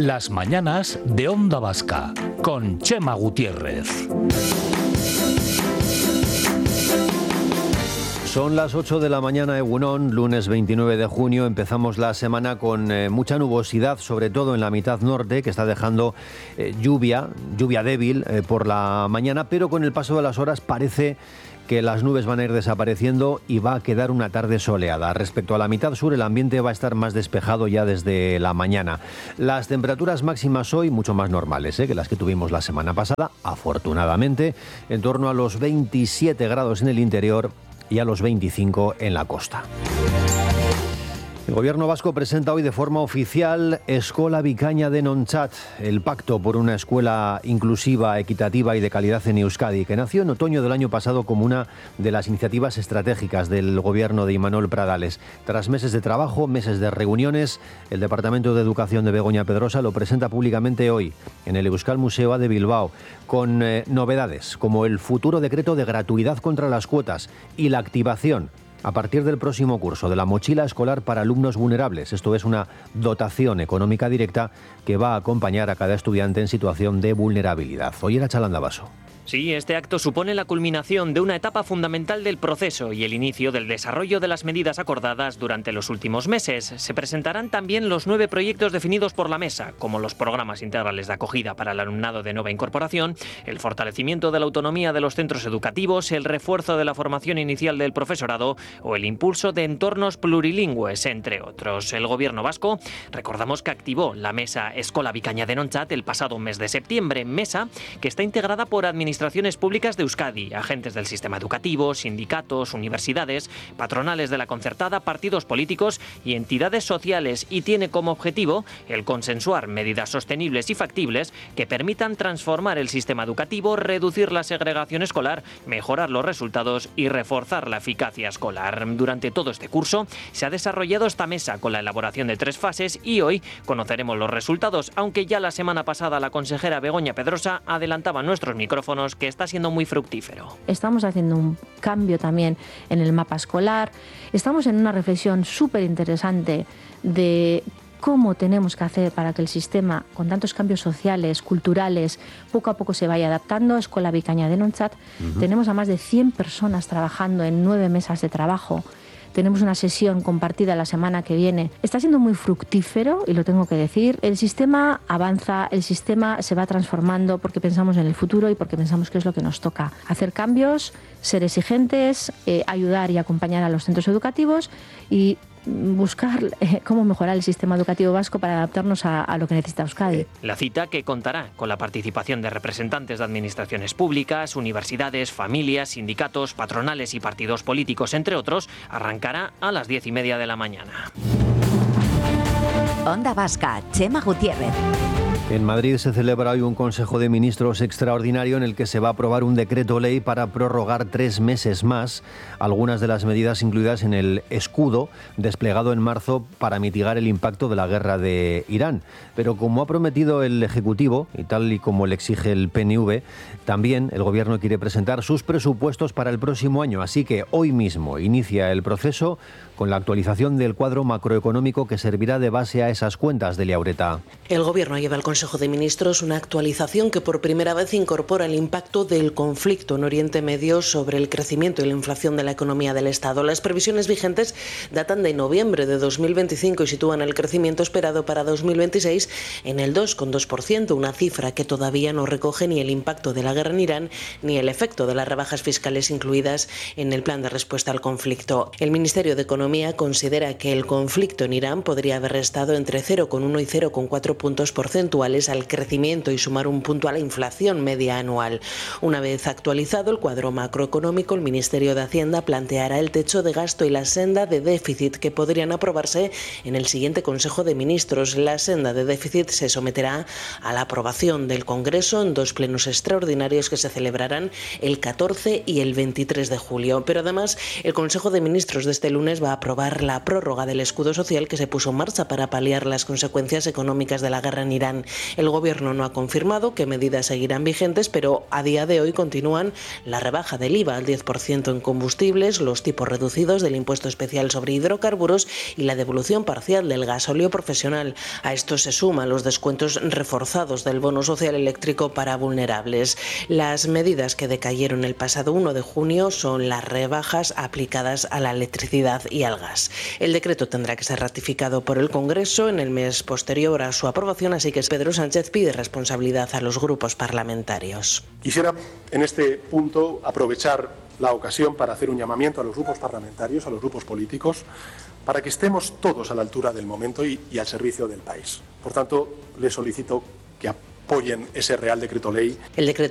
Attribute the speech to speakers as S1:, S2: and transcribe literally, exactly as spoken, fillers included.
S1: Las mañanas de Onda Vasca, con Chema Gutiérrez.
S2: Son las ocho de la mañana, Egunon, lunes veintinueve de junio. Empezamos la semana con eh, mucha nubosidad, sobre todo en la mitad norte, que está dejando eh, lluvia, lluvia débil eh, por la mañana, pero con el paso de las horas parece que las nubes van a ir desapareciendo y va a quedar una tarde soleada. Respecto a la mitad sur, el ambiente va a estar más despejado ya desde la mañana. Las temperaturas máximas hoy mucho más normales ¿eh? que las que tuvimos la semana pasada, afortunadamente, en torno a los veintisiete grados en el interior y a los veinticinco en la costa. El Gobierno vasco presenta hoy de forma oficial Eskola Bikaina Denontzat, el pacto por una escuela inclusiva, equitativa y de calidad en Euskadi, que nació en otoño del año pasado como una de las iniciativas estratégicas del Gobierno de Imanol Pradales. Tras meses de trabajo, meses de reuniones, el Departamento de Educación de Begoña Pedrosa lo presenta públicamente hoy en el Euskal Museo de Bilbao, con eh, novedades como el futuro decreto de gratuidad contra las cuotas y la activación a partir del próximo curso de la mochila escolar para alumnos vulnerables. Esto es una dotación económica directa que va a acompañar a cada estudiante en situación de vulnerabilidad. Hoy era Chalanda Basso.
S3: Sí, este acto supone la culminación de una etapa fundamental del proceso y el inicio del desarrollo de las medidas acordadas durante los últimos meses. Se presentarán también los nueve proyectos definidos por la mesa, como los programas integrales de acogida para el alumnado de nueva incorporación, el fortalecimiento de la autonomía de los centros educativos, el refuerzo de la formación inicial del profesorado o el impulso de entornos plurilingües, entre otros. El Gobierno vasco, recordamos que activó la mesa Eskola Bikaina Denontzat el pasado mes de septiembre, mesa que está integrada por administraciones Administraciones públicas de Euskadi, agentes del sistema educativo, sindicatos, universidades, patronales de la concertada, partidos políticos y entidades sociales, y tiene como objetivo el consensuar medidas sostenibles y factibles que permitan transformar el sistema educativo, reducir la segregación escolar, mejorar los resultados y reforzar la eficacia escolar. Durante todo este curso se ha desarrollado esta mesa con la elaboración de tres fases y hoy conoceremos los resultados, aunque ya la semana pasada la consejera Begoña Pedrosa adelantaba en nuestros micrófonos que está siendo muy fructífero.
S4: Estamos haciendo un cambio también en el mapa escolar. Estamos en una reflexión súper interesante de cómo tenemos que hacer para que el sistema, con tantos cambios sociales, culturales, poco a poco se vaya adaptando. Eskola Bikaina Denontzat. Uh-huh. Tenemos a más de cien personas trabajando en nueve mesas de trabajo. Tenemos una sesión compartida la semana que viene. Está siendo muy fructífero, y lo tengo que decir. El sistema avanza, el sistema se va transformando porque pensamos en el futuro y porque pensamos que es lo que nos toca. Hacer cambios, ser exigentes, eh, ayudar y acompañar a los centros educativos y buscar eh, cómo mejorar el sistema educativo vasco para adaptarnos a, a lo que necesita Euskadi.
S3: La cita, que contará con la participación de representantes de administraciones públicas, universidades, familias, sindicatos, patronales y partidos políticos, entre otros, arrancará a las diez y media de la mañana.
S5: Onda Vasca, Chema Gutiérrez.
S2: En Madrid se celebra hoy un Consejo de Ministros extraordinario en el que se va a aprobar un decreto ley para prorrogar tres meses más algunas de las medidas incluidas en el escudo desplegado en marzo para mitigar el impacto de la guerra de Irán. Pero como ha prometido el Ejecutivo, y tal y como le exige el P N V, también el Gobierno quiere presentar sus presupuestos para el próximo año. Así que hoy mismo inicia el proceso con la actualización del cuadro macroeconómico que servirá de base a esas cuentas de Liaureta.
S6: El Gobierno lleva al Consejo de Ministros una actualización que por primera vez incorpora el impacto del conflicto en Oriente Medio sobre el crecimiento y la inflación de la economía del Estado. Las previsiones vigentes datan de noviembre de dos mil veinticinco y sitúan el crecimiento esperado para dos mil veintiséis en el dos coma dos por ciento, una cifra que todavía no recoge ni el impacto de la guerra en Irán ni el efecto de las rebajas fiscales incluidas en el plan de respuesta al conflicto. El Ministerio de Economía considera que el conflicto en Irán podría haber restado entre cero coma uno y cero coma cuatro puntos porcentuales al crecimiento y sumar un punto a la inflación media anual. Una vez actualizado el cuadro macroeconómico, el Ministerio de Hacienda planteará el techo de gasto y la senda de déficit que podrían aprobarse en el siguiente Consejo de Ministros. La senda de déficit se someterá a la aprobación del Congreso en dos plenos extraordinarios que se celebrarán el catorce y el veintitrés de julio. Pero además, el Consejo de Ministros de este lunes va a aprobar la prórroga del escudo social que se puso en marcha para paliar las consecuencias económicas de la guerra en Irán. El Gobierno no ha confirmado qué medidas seguirán vigentes, pero a día de hoy continúan la rebaja del I V A al diez por ciento en combustibles, los tipos reducidos del impuesto especial sobre hidrocarburos y la devolución parcial del gasóleo profesional. A esto se suman los descuentos reforzados del bono social eléctrico para vulnerables. Las medidas que decayeron el pasado uno de junio son las rebajas aplicadas a la electricidad y al gas. El decreto tendrá que ser ratificado por el Congreso en el mes posterior a su aprobación, así que Pedro Sánchez pide responsabilidad a los grupos parlamentarios.
S7: Quisiera en este punto aprovechar la ocasión para hacer un llamamiento a los grupos parlamentarios, a los grupos políticos, para que estemos todos a la altura del momento y, y al servicio del país. Por tanto, les solicito que apoyen ese Real Decreto Ley.
S6: El decreto